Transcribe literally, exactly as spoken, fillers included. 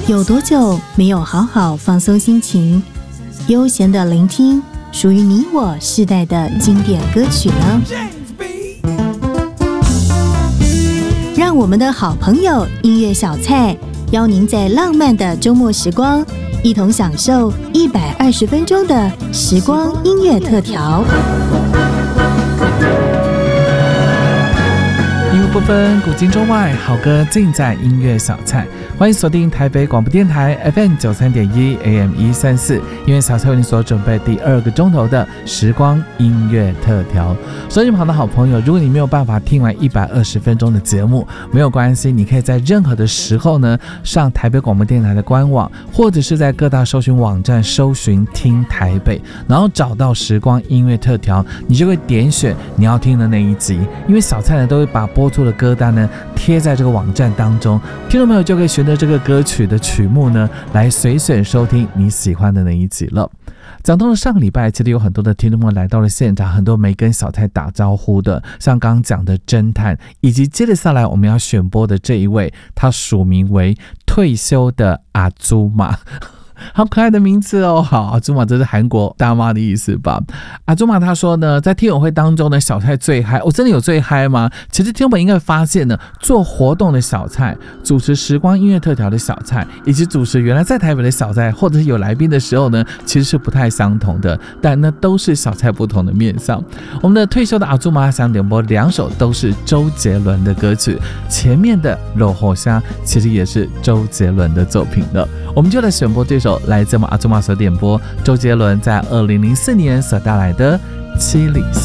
有多久没有好好放松心情，悠闲的聆听属于你我世代的经典歌曲呢？让我们的好朋友音乐小菜邀您在浪漫的周末时光，一同享受一百二十分钟的时光音乐特调。 音乐不分古今中外，好歌尽在音乐小菜。欢迎锁定台北广播电台 F M 九三点一 A M 一三四，音乐小菜为你所准备第二个钟头的时光音乐特调。手机旁的好朋友，如果你没有办法听完一百二十分钟的节目，没有关系，你可以在任何的时候呢，上台北广播电台的官网，或者是在各大搜寻网站搜寻听台北，然后找到时光音乐特调，你就会点选你要听的那一集。因为小菜呢都会把播出的歌单呢贴在这个网站当中，听众朋友就可以选择这个歌曲的曲目呢来随选收听你喜欢的那一集了。讲到了上个礼拜，其实有很多的听众朋友来到了现场，很多没跟小菜打招呼的，像刚刚讲的侦探，以及接着下来我们要选播的这一位，他署名为退休的阿祖玛。好可爱的名字哦！好，阿祖玛这是韩国大妈的意思吧？阿祖玛他说呢，在听友会当中呢，小菜最嗨。我、哦、真的有最嗨吗？其实听众们应该发现呢，做活动的小菜、主持时光音乐特调的小菜，以及主持原来在台北的小菜，或者是有来宾的时候呢，其实是不太相同的，但那都是小菜不同的面向。我们的退休的阿祖玛想点播两首都是周杰伦的歌曲，前面的《肉火虾》其实也是周杰伦的作品了。我们就来选播这首来自阿祖玛所点播周杰伦在二零零四年所带来的《七里香》。